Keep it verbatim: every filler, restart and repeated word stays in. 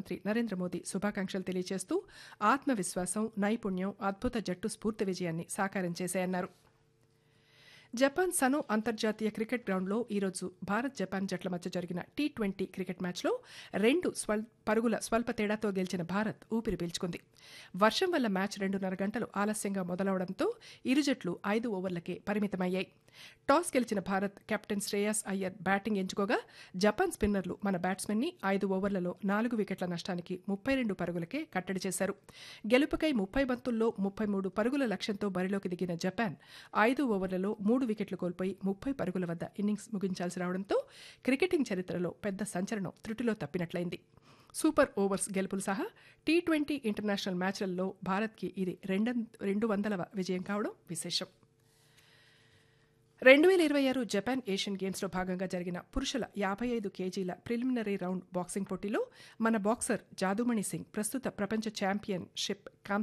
ప్రధానమంత్రి నరేంద్ర మోదీ శుభాకాంక్షలు తెలియజేస్తూ ఆత్మవిశ్వాసం, నైపుణ్యం, అద్భుత జట్టు స్ఫూర్తి విజయాన్ని సాకారం చేశాయన్నారు. జపాన్ సనో అంతర్జాతీయ క్రికెట్ గ్రౌండ్లో ఈరోజు భారత్ జపాన్ జట్ల మధ్య జరిగిన టీ ట్వంటీ క్రికెట్ మ్యాచ్లో రెండు స్వల్ పరుగుల స్వల్ప తేడాతో గెలిచిన భారత్ ఊపిరి పీల్చుకుంది. వర్షం వల్ల మ్యాచ్ రెండున్నర గంటలు ఆలస్యంగా మొదలవడంతో ఇరు జట్లు ఐదు ఓవర్లకే పరిమితమయ్యాయి. టాస్ గెలిచిన Bharat captain Shreyas Iyer batting ఎంచుకోగా Japan స్పిన్నర్లు మన బ్యాట్స్మెన్ ని ఐదు ఓవర్లలో నాలుగు వికెట్ల నష్టానికి ముప్పై రెండు పరుగులకే కట్టడి చేశారు. గెలుపుకై ముప్పై బంతుల్లో ముప్పై మూడు పరుగుల లక్ష్యంతో బరిలోకి దిగిన జపాన్ ఐదు ఓవర్లలో మూడు వికెట్లు కోల్పోయి ముప్పై పరుగుల వద్ద ఇన్నింగ్స్ ముగించాల్సి రావడంతో క్రికెటింగ్ చరిత్రలో పెద్ద సంచలనం త్రుటిలో తప్పినట్లయింది. సూపర్ ఓవర్స్ గెలుపులు సహా టీ ట్వంటీ ఇంటర్నేషనల్ మ్యాచ్లలో భారత్కి ఇది రెండు రెండు వందలవ విజయం కావడం విశేషం. రెండు వేల ఇరవై ఆరు జపాన్ ఏషియన్ గేమ్స్లో భాగంగా జరిగిన పురుషుల యాభై ఐదు కేజీల ప్రిలిమినరీ రౌండ్ బాక్సింగ్ పోటీలో మన బాక్సర్ జాదుమణి సింగ్ ప్రస్తుత ప్రపంచ ఛాంపియన్షిప్